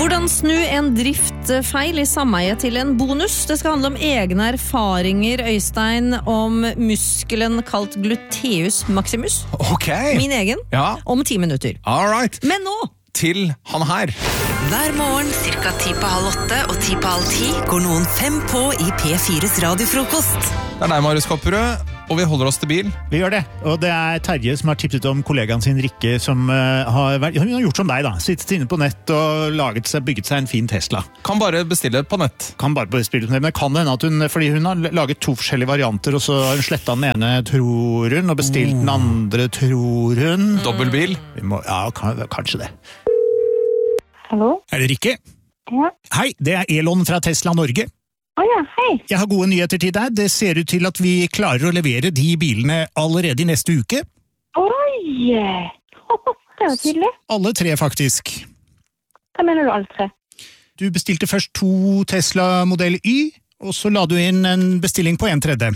Hvordan snu en driftfeil I sameie til en bonus? Det skal handle om egne erfaringer, Øystein, om muskelen kalt gluteus maximus. Ok. Min egen, om 10 minutter. All right. Men nå til han her. Hver morgen, cirka 7:50 og 7:30 går noen 5 på I P4s radiofrokost. Det deg, Marius Kopperød, og vi holder oss til bil. Vi gjør det, og det Terje som har tipset om kollegaen sin Rikke, som har gjort som deg da, sittet inne på nett og bygget seg en fin Tesla. Kan bare bestille på nett. Kan bare bestille på nett, men det kan hende at fordi hun har laget 2 forskjellige varianter, og så har hun slettet den ene, tror hun, og bestilt den andre, tror hun. Dobbeltbil? Ja, kanskje det. Hallo? Det Rikke? Ja. Hei, det Elon fra Tesla Norge. Ja, hei. Jeg har gode nyheter til deg. Det ser ut til at vi klarer å levere de bilene allerede I neste uke. Oi! Det var tydelig. Alle 3 faktisk. Hva mener du alle 3? Du bestilte først 2 Tesla Model Y, og så la du inn en bestilling på 1/3.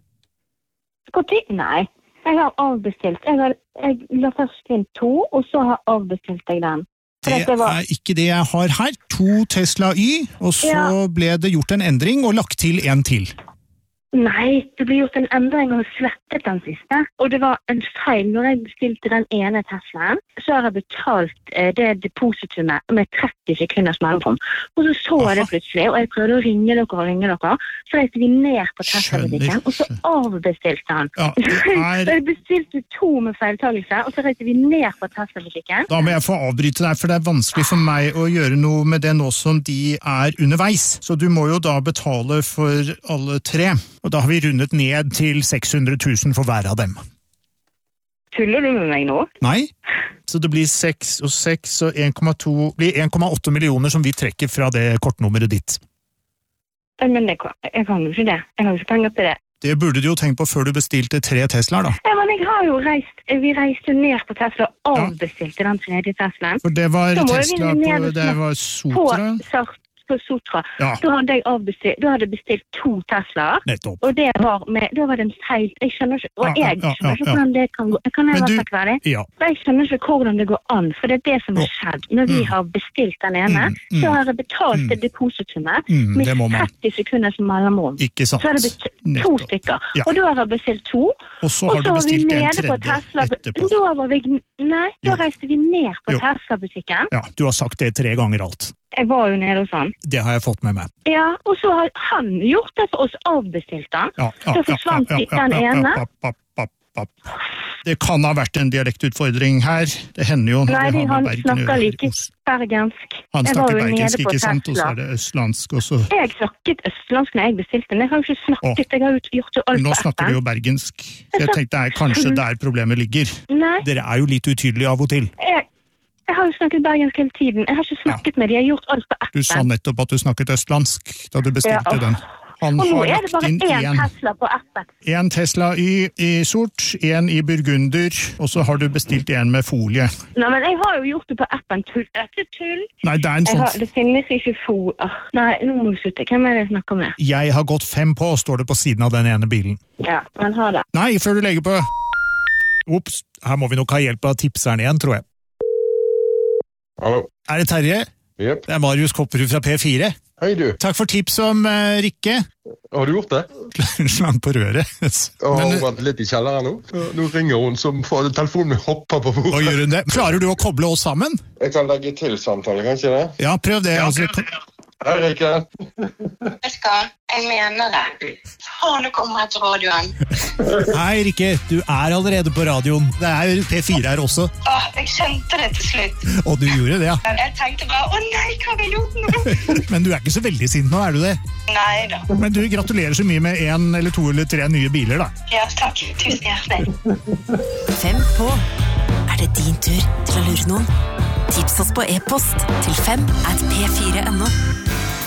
Nei, jeg har avbestilt. Jeg la først inn 2, og så har avbestilt jeg den. Det ikke det jeg har her. 2 Tesla Y, og så ble det gjort en endring og lagt til en til. Nei, det ble gjort en endring og slettet den siste. Og det var en feil når jeg bestilte den ene Teslaen. Så har jeg betalt det depositumet med 30 sekunders mellomrom. Og så jeg det plutselig, og jeg prøvde å ringe dere. Så reiste vi ned på Tesla-butikken, og så avbestilte han. Så jeg bestilte 2 med feiltagelse, og så reiste vi ned på Tesla-butikken. Da må jeg få avbryte deg, for det vanskelig for meg å gjøre noe med det nå som de underveis. Så du må jo da betale for alle 3. Og da har vi rundet ned til 600 000 for hver av dem. Tuller du med meg nå? Nei, så det blir 6 og 6 og 1,2, blir 1,8 millioner som vi trekker fra det kortnummeret ditt. Men jeg kan jo ikke det. Jeg har jo ikke penger til det. Det burde du jo tenkt på før du bestilte 3 Teslaer da. Ja, men jeg har jo vi reiste ned på Tesla og avbestilte den 3. Teslaen. For det var Tesla det var Sotra. På Sotra. Da hadde jeg bestilt 2 Teslaer. Nettopp. Og da var det en feil. Jeg skjønner ikke, og jeg skjønner ikke hvordan det kan gå. Kan jeg være sakverdig? Ja. Jeg skjønner ikke hvordan det går an, for det det som har skjedd. Når vi har bestilt den ene, så har jeg betalt det depositumet med 30 sekunders mellomrom. Ikke sant. Så har det bestilt 2 stykker. Og da har jeg bestilt 2. Og så har du bestilt en 3. etterpå. Da reiste vi ned på Tesla-butikken. Ja, du har sagt det 3 ganger alt. Jeg var jo nede hos han. Det har jeg fått med meg. Ja, og så har han gjort det for oss, avbestilt han. Så forsvant den ene. Det kan ha vært en dialektutfordring her. Det hender jo. Nei, han snakker like bergensk. Han snakker bergensk, ikke sant? Og så det østlandsk også. Jeg snakket østlandsk når jeg bestilte den. Jeg har jo ikke snakket, jeg har jo gjort jo alt på Nå snakker du jo bergensk. Jeg tenkte det kanskje der problemet ligger. Nei. Dere jo litt utydelige av og til. Jeg har jo snakket bergensk hele tiden. Jeg har ikke snakket med dem. Jeg har gjort alt på appen. Du sa nettopp at du snakket østlandsk da du bestilte den. Og nå det bare 1 Tesla på appen. 1 Tesla Y I sort, 1 I burgunder, og så har du bestilt 1 med folie. Nei, men jeg har jo gjort det på appen. Dette tull. Nei, det en sånn... Det finnes ikke folie. Nei, nå må du slutte. Hvem det jeg snakker med? Jeg har gått 5 på, står det på siden av den ene bilen. Ja, men ha det. Nei, før du legger på. Ops, her må vi nok ha hjelp av tipseren igjen, tror jeg. Hallo. Det Terje? Yep. Det Marius Kopperud fra P4. Hei du. Takk for tips om Rikke. Har du gjort det? Slang på røret. Hun vant litt I kjelleren nå. Nå ringer hun som får telefonen min hopper på bordet. Og gjør hun det? Klarer du å koble oss sammen? Jeg kan legge til samtale, kan ikke det? Ja, prøv det. Hei, Rikke. Jeg mener det. Nå kommer jeg til radioen. Hei, Rikke. Du allerede på radioen. Det jo P4 her også. Jeg skjønte det til slutt. Og du gjorde det, ja. Jeg tenkte bare, nei, hva har jeg gjort nå? Men du ikke så veldig sint nå, du det? Nei da. Men du gratulerer så mye med 1 eller 2 eller 3 nye biler, da. Ja, takk. Tusen hjertelig. 5 på. Det din tur til å lure noen? Tips oss på e-post til 5@p4.no.